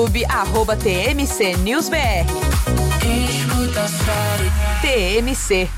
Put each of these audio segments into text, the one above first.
YouTube, @TMC News BR. TMC.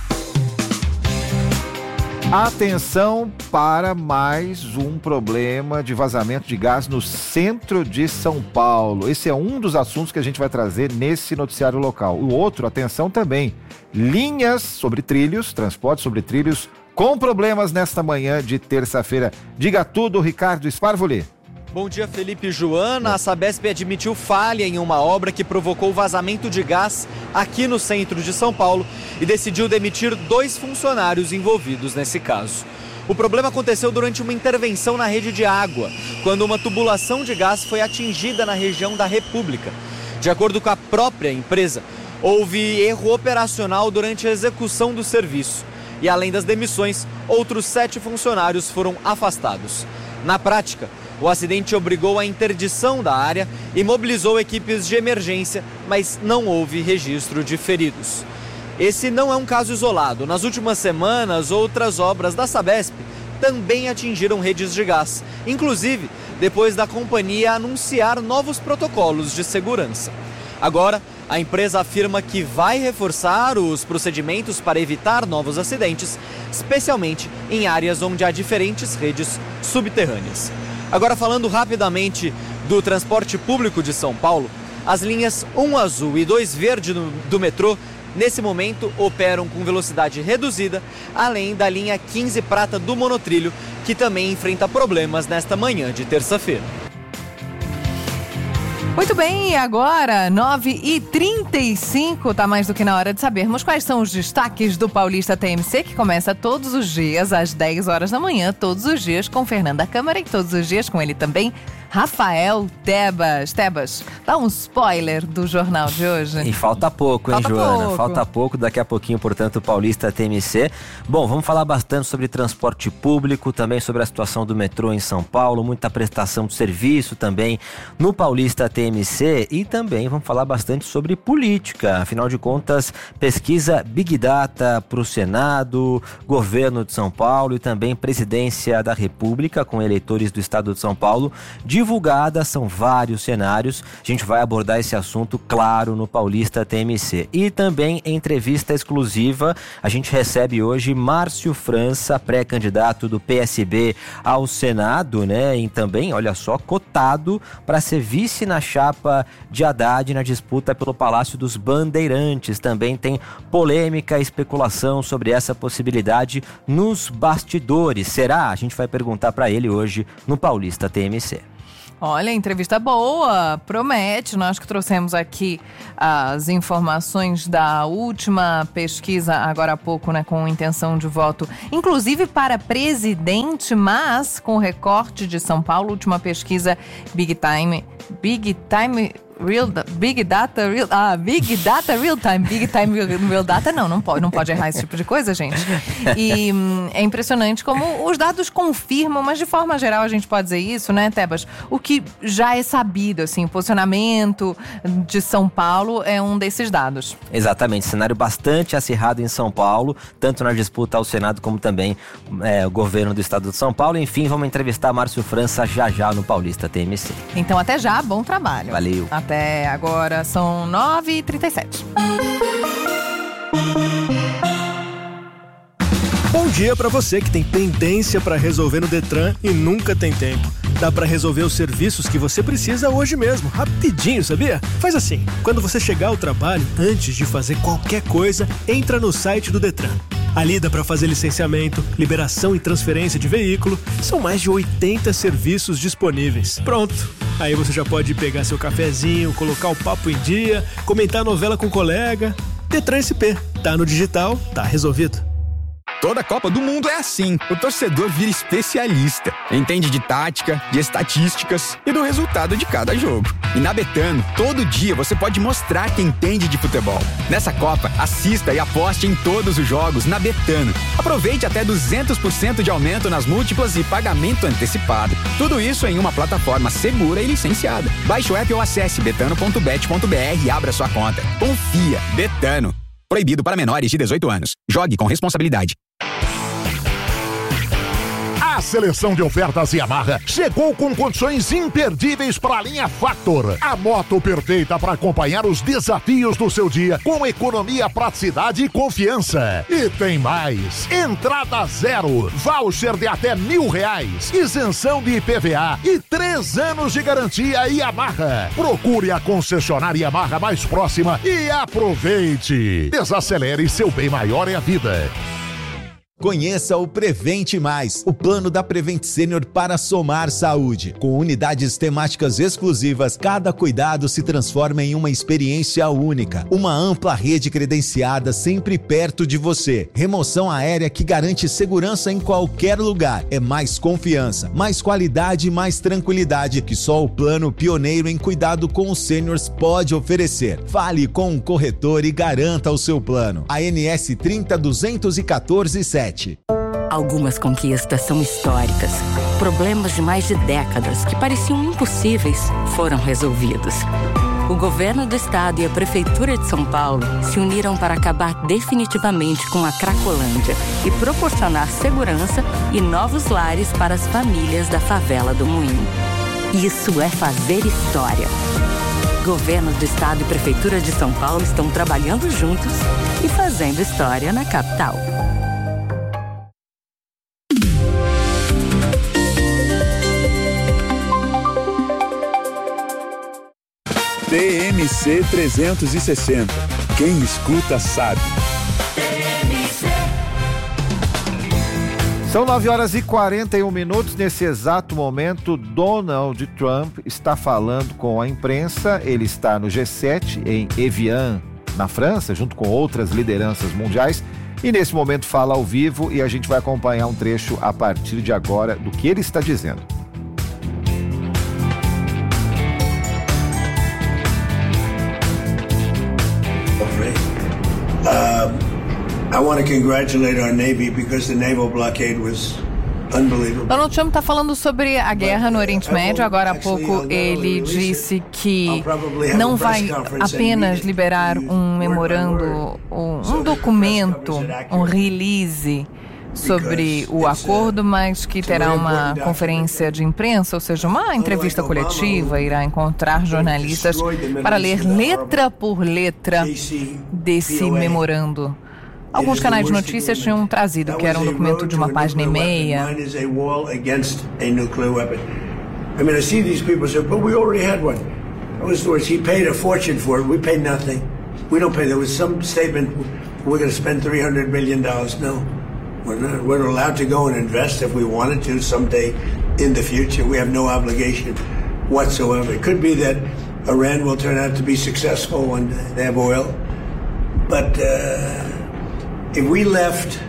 Atenção para mais um problema de vazamento de gás no centro de São Paulo. Esse é um dos assuntos que a gente vai trazer nesse noticiário local. O outro, atenção também, linhas sobre trilhos, transporte sobre trilhos, com problemas nesta manhã de terça-feira. Diga tudo, Ricardo Sparvoli. Bom dia, Felipe e Joana. A Sabesp admitiu falha em uma obra que provocou vazamento de gás aqui no centro de São Paulo e decidiu demitir 2 funcionários envolvidos nesse caso. O problema aconteceu durante uma intervenção na rede de água, quando uma tubulação de gás foi atingida na região da República. De acordo com a própria empresa, houve erro operacional durante a execução do serviço. E além das demissões, outros 7 funcionários foram afastados. Na prática, o acidente obrigou a interdição da área e mobilizou equipes de emergência, mas não houve registro de feridos. Esse não é um caso isolado. Nas últimas semanas, outras obras da Sabesp também atingiram redes de gás, inclusive depois da companhia anunciar novos protocolos de segurança. Agora, a empresa afirma que vai reforçar os procedimentos para evitar novos acidentes, especialmente em áreas onde há diferentes redes subterrâneas. Agora, falando rapidamente do transporte público de São Paulo, as linhas 1 azul e 2 verde do metrô, nesse momento, operam com velocidade reduzida, além da linha 15 prata do monotrilho, que também enfrenta problemas nesta manhã de terça-feira. Muito bem, e agora, 9h35, tá mais do que na hora de sabermos quais são os destaques do Paulista TMC, que começa todos os dias às 10 horas da manhã, todos os dias com Fernanda Câmara e todos os dias com ele também, Rafael Tebas. Tebas, dá um spoiler do jornal de hoje. E falta pouco, hein, Joana? Falta pouco, daqui a pouquinho, portanto, o Paulista TMC. Bom, vamos falar bastante sobre transporte público, também sobre a situação do metrô em São Paulo, muita prestação de serviço também no Paulista TMC e também vamos falar bastante sobre política. Afinal de contas, pesquisa Big Data para o Senado, governo de São Paulo e também presidência da República com eleitores do estado de São Paulo, divulgada, são vários cenários. A gente vai abordar esse assunto, claro, no Paulista TMC. E também entrevista exclusiva, a gente recebe hoje Márcio França, pré-candidato do PSB ao Senado, né? E também, olha só, cotado para ser vice na chapa de Haddad na disputa pelo Palácio dos Bandeirantes. Também tem polêmica e especulação sobre essa possibilidade nos bastidores. Será? A gente vai perguntar para ele hoje no Paulista TMC. Olha, entrevista boa, promete. Nós que trouxemos aqui as informações da última pesquisa, agora há pouco, né, com intenção de voto, inclusive para presidente, mas com recorte de São Paulo, última pesquisa Big Data Real Data, não pode errar esse tipo de coisa, gente. E é impressionante como os dados confirmam, mas de forma geral a gente pode dizer isso, né, Tebas? O que já é sabido, assim, o posicionamento de São Paulo é um desses dados. Exatamente, cenário bastante acirrado em São Paulo, tanto na disputa ao Senado como também o governo do estado de São Paulo. Enfim, vamos entrevistar Márcio França já no Paulista TMC. Então até já, bom trabalho. Valeu. Até agora são 9h37. Bom dia para você que tem pendência para resolver no Detran e nunca tem tempo. Dá para resolver os serviços que você precisa hoje mesmo, rapidinho, sabia? Faz assim, quando você chegar ao trabalho, antes de fazer qualquer coisa, entra no site do Detran. Ali dá para fazer licenciamento, liberação e transferência de veículo. São mais de 80 serviços disponíveis. Pronto! Aí você já pode pegar seu cafezinho, colocar o papo em dia, comentar a novela com o colega. Detran SP. Tá no digital, tá resolvido. Toda Copa do Mundo é assim. O torcedor vira especialista. Entende de tática, de estatísticas e do resultado de cada jogo. E na Betano, todo dia você pode mostrar que entende de futebol. Nessa Copa, assista e aposte em todos os jogos na Betano. Aproveite até 200% de aumento nas múltiplas e pagamento antecipado. Tudo isso em uma plataforma segura e licenciada. Baixe o app ou acesse betano.bet.br e abra sua conta. Confia. Betano. Proibido para menores de 18 anos. Jogue com responsabilidade. A seleção de ofertas Yamaha chegou com condições imperdíveis para a linha Factor. A moto perfeita para acompanhar os desafios do seu dia com economia, praticidade e confiança. E tem mais. Entrada zero, voucher de até R$1.000, isenção de IPVA e 3 anos de garantia Yamaha. Procure a concessionária Yamaha mais próxima e aproveite. Desacelere, seu bem maior é a vida. Conheça o Prevente Mais, o plano da Prevent Senior para somar saúde. Com unidades temáticas exclusivas, cada cuidado se transforma em uma experiência única. Uma ampla rede credenciada sempre perto de você. Remoção aérea que garante segurança em qualquer lugar. É mais confiança, mais qualidade e mais tranquilidade que só o plano pioneiro em cuidado com os seniors pode oferecer. Fale com um corretor e garanta o seu plano. ANS 30.214.7. Algumas conquistas são históricas. Problemas de mais de décadas que pareciam impossíveis foram resolvidos. O governo do estado e a prefeitura de São Paulo se uniram para acabar definitivamente com a Cracolândia e proporcionar segurança e novos lares para as famílias da favela do Moinho. Isso é fazer história. Governo do estado e prefeitura de São Paulo estão trabalhando juntos e fazendo história na capital. TMC 360. Quem escuta sabe. São 9h41. Nesse exato momento, Donald Trump está falando com a imprensa. Ele está no G7 em Evian, na França, junto com outras lideranças mundiais. E nesse momento fala ao vivo e a gente vai acompanhar um trecho a partir de agora do que ele está dizendo. I want to congratulate our Navy because the naval blockade was unbelievable. Donald Trump está falando sobre a guerra no Oriente Médio. Agora há pouco ele disse que não vai apenas liberar um memorando, um documento, um release sobre o acordo, mas que terá uma conferência de imprensa, ou seja, uma entrevista coletiva, irá encontrar jornalistas para ler letra por letra desse memorando. Alguns canais de notícias tinham trazido que era um documento de uma página e meia. I mean, I see these people say, but we already had one. Those words, he paid a fortune for it. We paid nothing. We don't pay. There was some statement, we're going to spend $300 million. No, we're not. We're allowed to go and invest if we wanted to someday in the future. We have no obligation whatsoever. It could be that Iran will turn out to be successful when they have oil. But if we left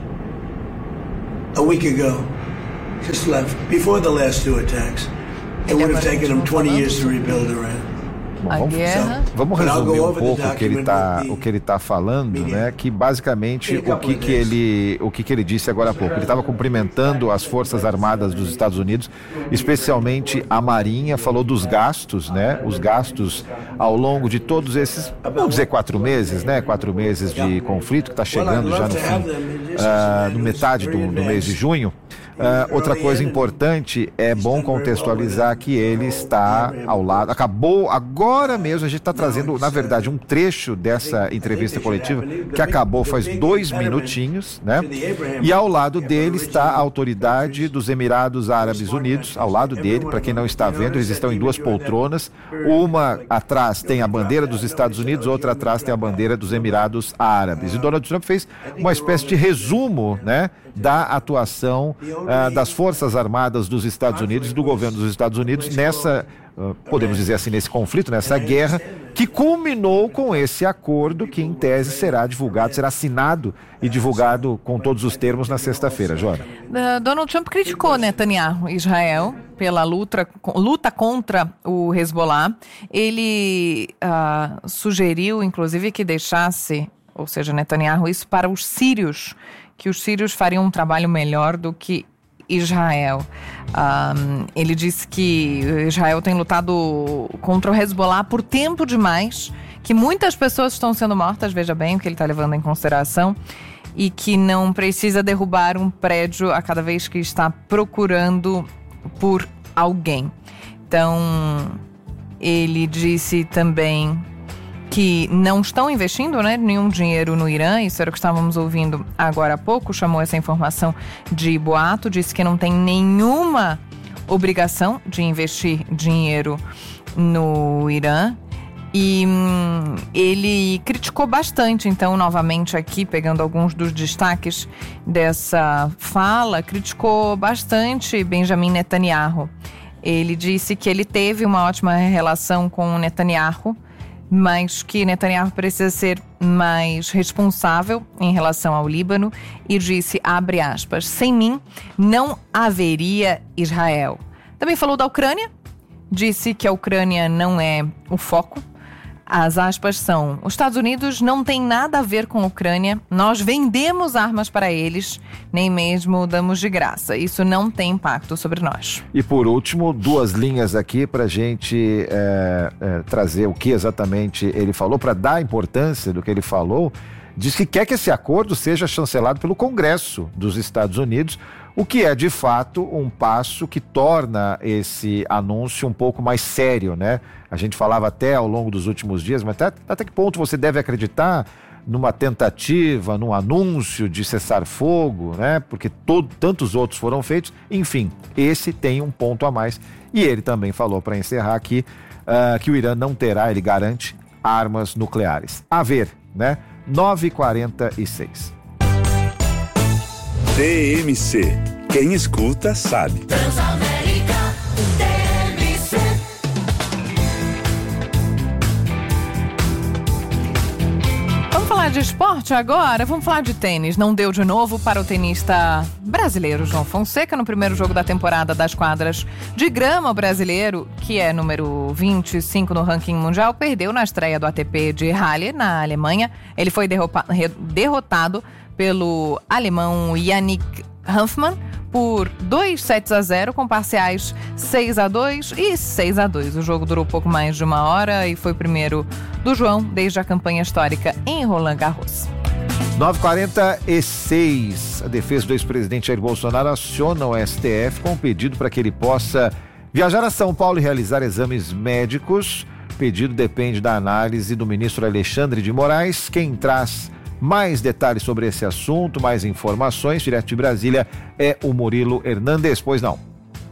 a week ago, just left, before the last two attacks, it would have taken them 20 years to rebuild Iran. Bom, vamos resumir um pouco o que ele está falando, né? Que basicamente o que ele disse agora há pouco. Ele estava cumprimentando as Forças Armadas dos Estados Unidos, especialmente a Marinha, falou dos gastos, né? Os gastos ao longo de todos esses, vamos dizer 4 meses, né? 4 meses de conflito que está chegando já no fim, no metade do mês de junho. Outra coisa importante, é bom contextualizar que ele está ao lado, acabou, agora mesmo a gente está trazendo, na verdade, um trecho dessa entrevista coletiva que acabou faz 2 minutinhos, né? E ao lado dele está a autoridade dos Emirados Árabes Unidos, ao lado dele, para quem não está vendo, eles estão em 2 poltronas, uma atrás tem a bandeira dos Estados Unidos, outra atrás tem a bandeira dos Emirados Árabes. E Donald Trump fez uma espécie de resumo, né, da atuação das Forças Armadas dos Estados Unidos e do governo dos Estados Unidos nessa, podemos dizer assim, nesse conflito, nessa guerra, que culminou com esse acordo que, em tese, será divulgado, será assinado e divulgado com todos os termos na sexta-feira. Joana. Donald Trump criticou Netanyahu, Israel, pela luta contra o Hezbollah. Ele sugeriu, inclusive, que deixasse, ou seja, Netanyahu, isso para os sírios, que os sírios fariam um trabalho melhor do que Israel. Ele disse que Israel tem lutado contra o Hezbollah por tempo demais, que muitas pessoas estão sendo mortas, veja bem o que ele está levando em consideração, e que não precisa derrubar um prédio a cada vez que está procurando por alguém. Então, ele disse também que não estão investindo, né, nenhum dinheiro no Irã. Isso era o que estávamos ouvindo agora há pouco. Chamou essa informação de boato, disse que não tem nenhuma obrigação de investir dinheiro no Irã. E ele criticou bastante, então, novamente aqui, pegando alguns dos destaques dessa fala, criticou bastante Benjamin Netanyahu. Ele disse que ele teve uma ótima relação com Netanyahu, mas que Netanyahu precisa ser mais responsável em relação ao Líbano e disse, abre aspas, sem mim não haveria Israel. Também falou da Ucrânia, disse que a Ucrânia não é o foco. As aspas são, os Estados Unidos não tem nada a ver com a Ucrânia, nós vendemos armas para eles, nem mesmo damos de graça. Isso não tem impacto sobre nós. E por último, 2 linhas aqui para a gente trazer o que exatamente ele falou, para dar a importância do que ele falou. Diz que quer que esse acordo seja chancelado pelo Congresso dos Estados Unidos, o que é, de fato, um passo que torna esse anúncio um pouco mais sério, né? A gente falava até ao longo dos últimos dias, mas até que ponto você deve acreditar numa tentativa, num anúncio de cessar fogo, né? Porque tantos outros foram feitos. Enfim, esse tem um ponto a mais. E ele também falou, para encerrar aqui, que o Irã não terá, ele garante, armas nucleares. A ver, né? 9h46. TMC. Quem escuta sabe. Transamérica TMC. Vamos falar de esporte agora? Vamos falar de tênis. Não deu de novo para o tenista brasileiro João Fonseca no primeiro jogo da temporada das quadras de grama. O brasileiro, que é número 25 no ranking mundial, perdeu na estreia do ATP de Halle, na Alemanha. Ele foi derrotado pelo alemão Yannick Hanfmann por 2-0 com parciais 6-2 e 6-2. O jogo durou pouco mais de 1 hora e foi o primeiro do João desde a campanha histórica em Roland Garros. 9h46. A defesa do ex-presidente Jair Bolsonaro aciona o STF com um pedido para que ele possa viajar a São Paulo e realizar exames médicos. O pedido depende da análise do ministro Alexandre de Moraes. Quem traz mais detalhes sobre esse assunto, mais informações, direto de Brasília, é o Murilo Hernandes. Pois não.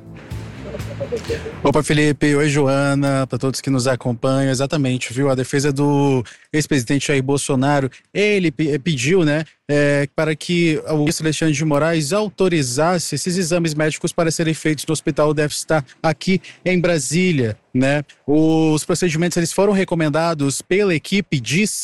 Opa, Felipe. Oi, Joana. Para todos que nos acompanham, exatamente, viu? A defesa do ex-presidente Jair Bolsonaro, ele pediu, né, para que o ministro Alexandre de Moraes autorizasse esses exames médicos para serem feitos no Hospital UniFestar aqui em Brasília, né? Os procedimentos eles foram recomendados pela equipe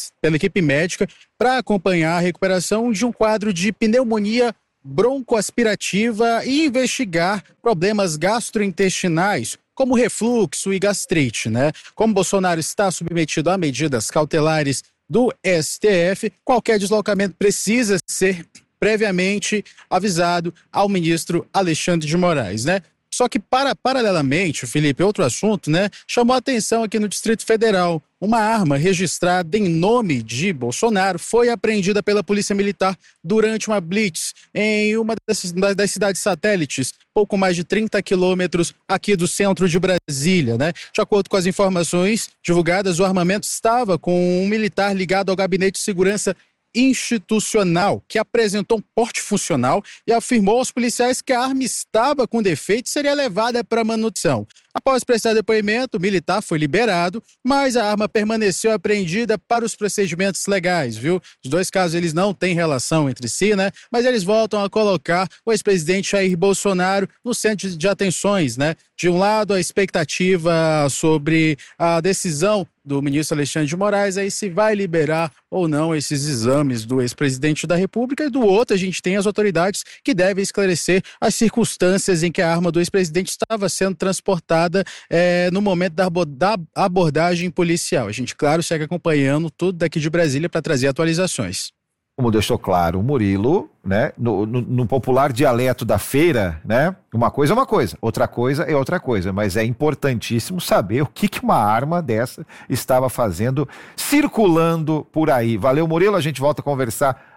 médica para acompanhar a recuperação de um quadro de pneumonia broncoaspirativa e investigar problemas gastrointestinais, como refluxo e gastrite, né? Como Bolsonaro está submetido a medidas cautelares do STF, qualquer deslocamento precisa ser previamente avisado ao ministro Alexandre de Moraes, né? Só que, paralelamente, Felipe, outro assunto, né, chamou a atenção aqui no Distrito Federal. Uma arma registrada em nome de Bolsonaro foi apreendida pela Polícia Militar durante uma blitz em uma das cidades satélites, pouco mais de 30 quilômetros aqui do centro de Brasília, né? De acordo com as informações divulgadas, o armamento estava com um militar ligado ao Gabinete de Segurança Institucional, que apresentou um porte funcional e afirmou aos policiais que a arma estava com defeito e seria levada para manutenção. Após prestar depoimento, o militar foi liberado, mas a arma permaneceu apreendida para os procedimentos legais, viu? Os dois casos eles não têm relação entre si, né? Mas eles voltam a colocar o ex-presidente Jair Bolsonaro no centro de atenções, né? De um lado, a expectativa sobre a decisão do ministro Alexandre de Moraes, aí se vai liberar ou não esses exames do ex-presidente da República, e do outro a gente tem as autoridades que devem esclarecer as circunstâncias em que a arma do ex-presidente estava sendo transportada no momento da abordagem policial. A gente, claro, segue acompanhando tudo daqui de Brasília para trazer atualizações. Como deixou claro o Murilo, né, no popular dialeto da feira, né, uma coisa é uma coisa, outra coisa é outra coisa, mas é importantíssimo saber o que uma arma dessa estava fazendo, circulando por aí. Valeu, Murilo, a gente volta a conversar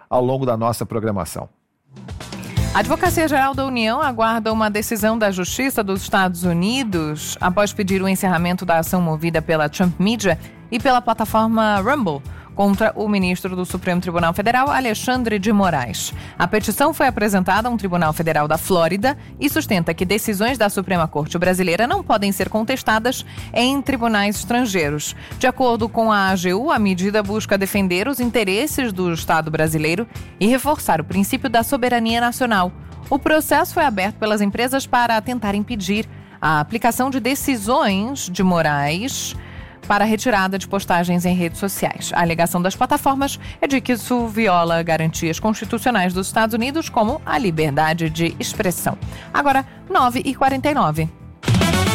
ao longo da nossa programação. A Advocacia Geral da União aguarda uma decisão da Justiça dos Estados Unidos após pedir o encerramento da ação movida pela Trump Media e pela plataforma Rumble contra o ministro do Supremo Tribunal Federal, Alexandre de Moraes. A petição foi apresentada a um tribunal federal da Flórida e sustenta que decisões da Suprema Corte brasileira não podem ser contestadas em tribunais estrangeiros. De acordo com a AGU, a medida busca defender os interesses do Estado brasileiro e reforçar o princípio da soberania nacional. O processo foi aberto pelas empresas para tentar impedir a aplicação de decisões de Moraes para a retirada de postagens em redes sociais. A alegação das plataformas é de que isso viola garantias constitucionais dos Estados Unidos, como a liberdade de expressão. Agora, 9h49.